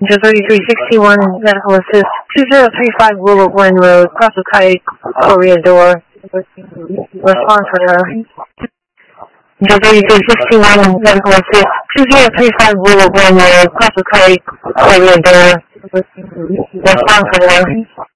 Ninja 3361, medical assist, 2035 Willow Glen Road, Crossway, Korea door. Response radar. Ninja 3361, medical assist, 2035 Willow Glen Road, Crossway, Korea door. Response radar.